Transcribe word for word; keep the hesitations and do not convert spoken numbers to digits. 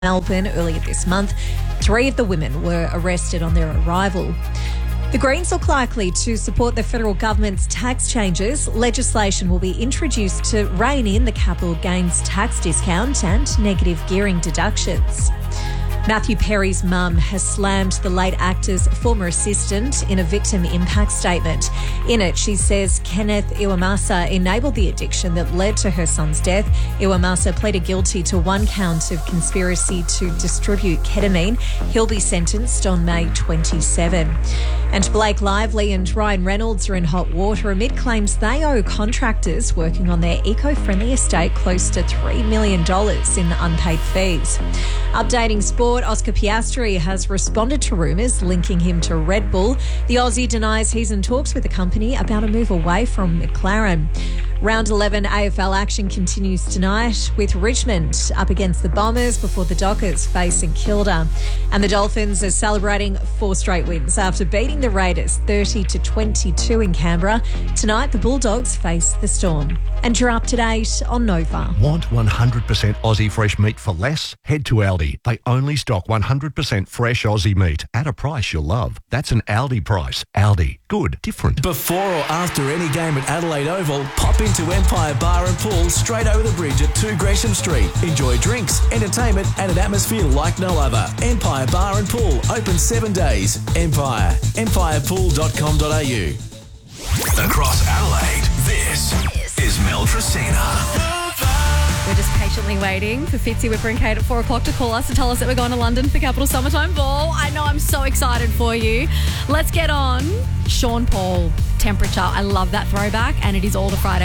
Melbourne earlier this month. Three of the women were arrested on their arrival. The Greens look likely to support the federal government's tax changes. Legislation will be introduced to rein in the capital gains tax discount and negative gearing deductions. Matthew Perry's mum has slammed the late actor's former assistant in a victim impact statement. In it, she says Kenneth Iwamasa enabled the addiction that led to her son's death. Iwamasa pleaded guilty to one count of conspiracy to distribute ketamine. He'll be sentenced on May twenty-seventh. And Blake Lively and Ryan Reynolds are in hot water amid claims they owe contractors working on their eco-friendly estate close to three million dollars in unpaid fees. Updating sport, Oscar Piastri has responded to rumours linking him to Red Bull. The Aussie denies he's in talks with the company about a move away from McLaren. Round eleven A F L action continues tonight with Richmond up against the Bombers before the Dockers face St Kilda. And the Dolphins are celebrating four straight wins after beating the Raiders thirty to twenty-two in Canberra. Tonight, the Bulldogs face the Storm. And you're up to date on Nova. Want one hundred percent Aussie fresh meat for less? Head to Aldi. They only stock one hundred percent fresh Aussie meat at a price you'll love. That's an Aldi price. Aldi. Good. Different. Before or after any game at Adelaide Oval, pop into Empire Bar and Pool straight over the bridge at two Gresham Street. Enjoy drinks, entertainment and an atmosphere like no other. Empire Bar and Pool, open seven days. Empire. empire pool dot com dot a u. Across Adelaide, this is Mel Tresina. We're just patiently waiting for Fitzy, Whipper and Kate at four o'clock to call us to tell us that we're going to London for Capital Summertime Ball. I know, I'm so excited for you. Let's get on Sean Paul, Temperature. I love that throwback, and it is all the Friday.